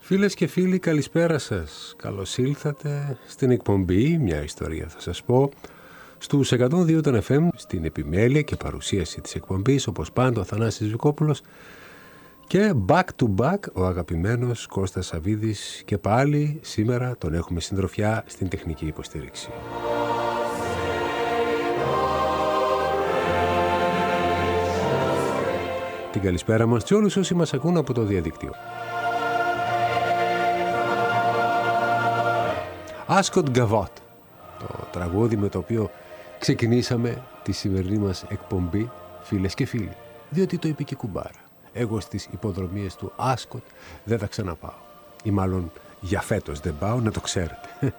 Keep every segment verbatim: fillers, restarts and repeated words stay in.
Φίλες και φίλοι, καλησπέρα σας. Καλώς ήλθατε στην εκπομπή «Μια ιστορία θα σας πω» στους εκατόν δύο των εφ εμ, στην επιμέλεια και παρουσίαση της εκπομπής, όπως πάντα ο Θανάσης Βικόπουλος, και back to back ο αγαπημένος Κώστας Σαβίδης, και πάλι σήμερα τον έχουμε συντροφιά στην τεχνική υποστήριξη. Την καλησπέρα μας σε όλους όσοι μας ακούν από το διαδίκτυο. Ascot Gavotte, το τραγούδι με το οποίο ξεκινήσαμε τη σημερινή μας εκπομπή, φίλες και φίλοι, διότι το είπε και Κουμπάρα. Εγώ στις υποδρομίες του Ascot δεν θα ξαναπάω, ή μάλλον για φέτος δεν πάω, να το ξέρετε.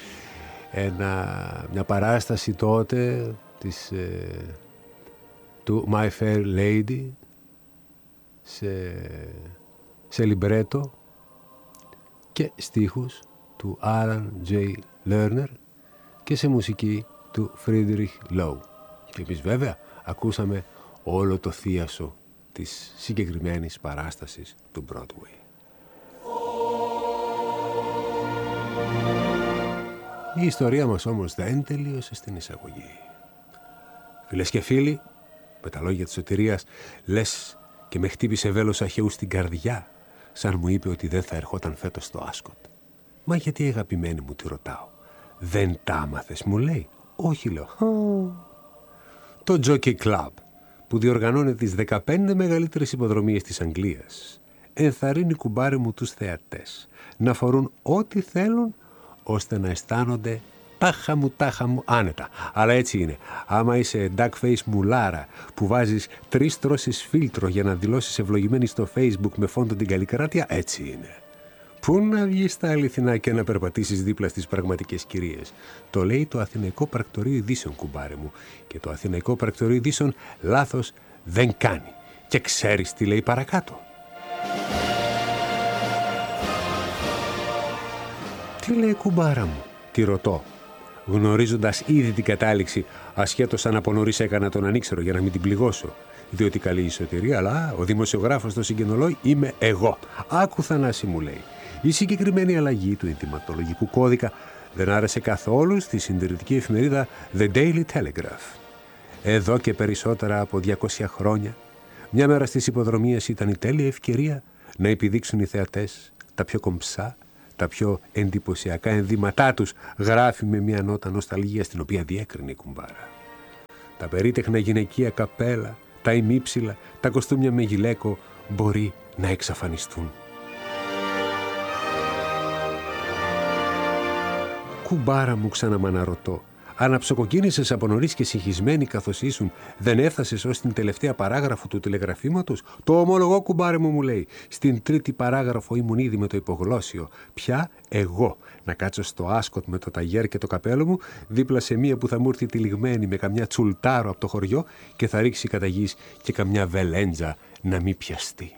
Ένα, μια παράσταση τότε της, ε, του My Fair Lady σε, σε λιμπρέτο και στίχους του Alan J. Lerner και σε μουσική του Friedrich Loewe. Και εμείς βέβαια ακούσαμε όλο το θίασο της συγκεκριμένης παράστασης του Broadway. Η ιστορία μας όμως δεν τελείωσε στην εισαγωγή. Φίλες και φίλοι, με τα λόγια της σωτηρίας, λες και με χτύπησε βέλος αχαιού στην καρδιά, σαν μου είπε ότι δεν θα ερχόταν φέτος στο Ascot. Μα γιατί, αγαπημένη μου, τη ρωτάω. Δεν τα άμαθες, μου λέει. Όχι, λέω. Το Jockey Club, που διοργανώνει τις δεκαπέντε μεγαλύτερες υποδρομίες της Αγγλίας, ενθαρρύνει, κουμπάρε μου, τους θεατές να φορούν ό,τι θέλουν, ώστε να αισθάνονται τάχα μου, τάχα μου, άνετα. Αλλά έτσι είναι. Άμα είσαι duckface μουλάρα που βάζεις τρεις τρώσεις φίλτρο για να δηλώσεις ευλογημένη στο Facebook με φόντο την Καλλικράτεια, έτσι είναι. Πού να βγεις στα αληθινά και να περπατήσεις δίπλα στις πραγματικές κυρίες. Το λέει το Αθηναϊκό Πρακτορείο Ειδήσεων, κουμπάρε μου. Και το Αθηναϊκό Πρακτορείο Ειδήσεων λάθος δεν κάνει. Και ξέρεις τι λέει παρακάτω. Τι λέει, κουμπάρα μου, τι ρωτώ, γνωρίζοντας ήδη την κατάληξη, ασχέτως αν από νωρίς έκανα τον ανήξερο για να μην την πληγώσω. Διότι καλή η σωτηρία, αλλά ο δημοσιογράφος στο συγκοινολόι είμαι εγώ. Άκου, Θανάση, μου λέει. Η συγκεκριμένη αλλαγή του ενδυματολογικού κώδικα δεν άρεσε καθόλου στη συντηρητική εφημερίδα The Daily Telegraph. Εδώ και περισσότερα από διακόσια χρόνια, μια μέρα στις υποδρομίες ήταν η τέλεια ευκαιρία να επιδείξουν οι θεατές τα πιο κομψά, τα πιο εντυπωσιακά ενδύματά τους, γράφει με μια νότα νοσταλγία στην οποία διέκρινε η κουμπάρα. Τα περίτεχνα γυναικεία καπέλα, τα ημίψηλα, τα κοστούμια με γυλαίκο μπορεί να εξαφανιστούν. Κουμπάρα μου, ξαναμαναρωτώ, αναψοκοκκίνησες από νωρίς και συγχυσμένη καθώς ήσουν, δεν έφτασες ως την τελευταία παράγραφο του τηλεγραφήματος? Το ομολογώ, κουμπάρε μου, μου λέει. Στην τρίτη παράγραφο ήμουν ήδη με το υπογλώσσιο. Πια εγώ να κάτσω στο Ascot με το ταγιέρ και το καπέλο μου, δίπλα σε μία που θα μου έρθει τυλιγμένη με καμιά τσουλτάρο από το χωριό και θα ρίξει κατά γης και καμιά βελέντζα να μην πιαστεί.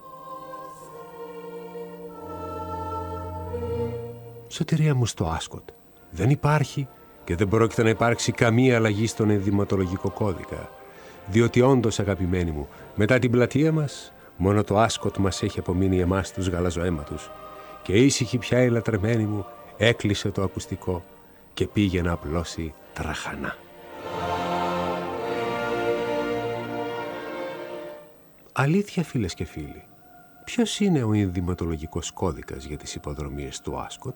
Σωτηρία μου, στο Ascot δεν υπάρχει και δεν πρόκειται να υπάρξει καμία αλλαγή στον ενδυματολογικό κώδικα. Διότι όντως, αγαπημένοι μου, μετά την πλατεία μας, μόνο το Ascot μας έχει απομείνει εμάς τους γαλαζοαίματους. Και ήσυχη πια η λατρεμένη μου έκλεισε το ακουστικό και πήγε να απλώσει τραχανά. Αλήθεια, φίλες και φίλοι, ποιος είναι ο ενδυματολογικός κώδικας για τις υποδρομίες του Ascot?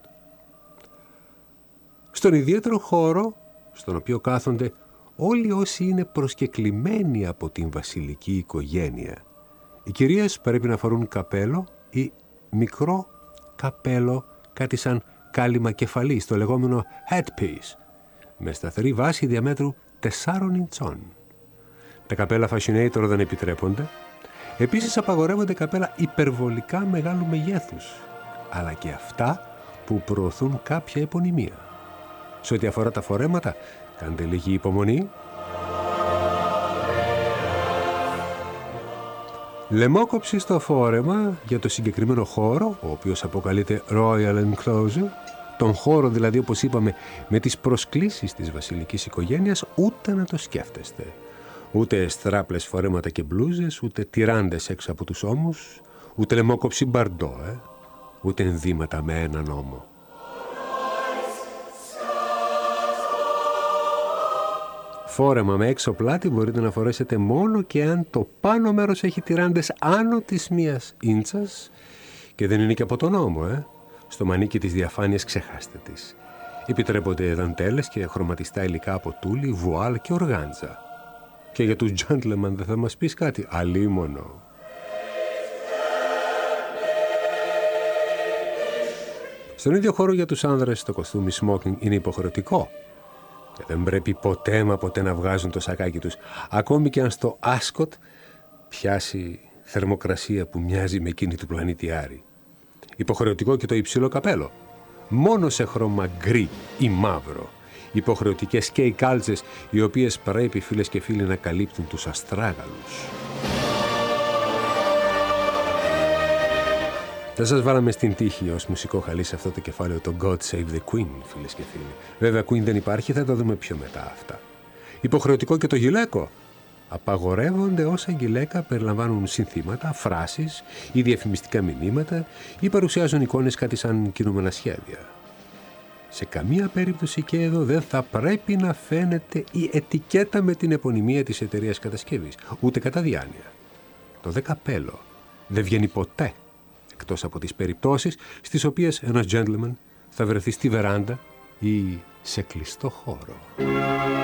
Στον ιδιαίτερο χώρο, στον οποίο κάθονται όλοι όσοι είναι προσκεκλημένοι από την βασιλική οικογένεια, οι κυρίες πρέπει να φορούν καπέλο ή μικρό καπέλο, κάτι σαν κάλυμα κεφαλής, το λεγόμενο headpiece, με σταθερή βάση διαμέτρου τεσσάρων ιντσών. Τα καπέλα fascinator δεν επιτρέπονται. Επίσης απαγορεύονται καπέλα υπερβολικά μεγάλου μεγέθους, αλλά και αυτά που προωθούν κάποια επωνυμία. Σε ό,τι αφορά τα φορέματα, κάντε λίγη υπομονή. Λαιμόκοψη στο φόρεμα για το συγκεκριμένο χώρο, ο οποίος αποκαλείται Royal Enclosure, τον χώρο δηλαδή, όπως είπαμε, με τις προσκλήσεις της βασιλικής οικογένειας, ούτε να το σκέφτεστε. Ούτε στράπλες φορέματα και μπλούζες, ούτε τυράντες έξω από τους ώμους, ούτε λαιμόκοψη μπαρντό, ε. ούτε ενδύματα με έναν νόμο. Φόρεμα με έξω πλάτη μπορείτε να φορέσετε μόνο και αν το πάνω μέρος έχει τυράντες άνω της μίας ίντσας και δεν είναι και από τον νόμο, ε. Στο μανίκι της διαφάνειας ξεχάστε τις. Επιτρέπονται δαντέλες και χρωματιστά υλικά από τούλι, βουάλ και οργάντζα. Και για τους gentlemen δεν θα μας πεις κάτι, αλίμονο. Στον ίδιο χώρο για τους άνδρες το κοστούμι smoking είναι υποχρεωτικό και δεν πρέπει ποτέ μα ποτέ να βγάζουν το σακάκι τους, ακόμη και αν στο άσκοτ πιάσει θερμοκρασία που μοιάζει με εκείνη του πλανήτη Άρη. Υποχρεωτικό και το υψηλό καπέλο, μόνο σε χρώμα γκρι ή μαύρο. Υποχρεωτικές και οι κάλτσες, οι οποίες πρέπει, φίλες και φίλοι, να καλύπτουν τους αστράγαλους. Δεν σας βάλαμε στην τύχη ως μουσικό χαλί σε αυτό το κεφάλαιο το God Save the Queen, φίλες και φίλοι. Βέβαια, Queen δεν υπάρχει, θα τα δούμε πιο μετά αυτά. Υποχρεωτικό και το γυλαίκο. Απαγορεύονται όσα γυλαίκα περιλαμβάνουν συνθήματα, φράσεις ή διαφημιστικά μηνύματα ή παρουσιάζουν εικόνες κάτι σαν κινούμενα σχέδια. Σε καμία περίπτωση και εδώ δεν θα πρέπει να φαίνεται η ετικέτα με την επωνυμία της εταιρείας κατασκευής, ούτε κατά διάνοια. Το δε καπέλο δεν βγαίνει ποτέ, εκτός από τις περιπτώσεις στις οποίες ένας gentleman θα βρεθεί στη βεράντα ή σε κλειστό χώρο.